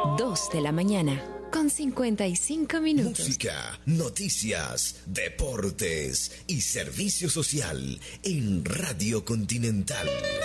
2 de la mañana, con 55 minutos. Música, noticias, deportes y servicio social en Radio Continental.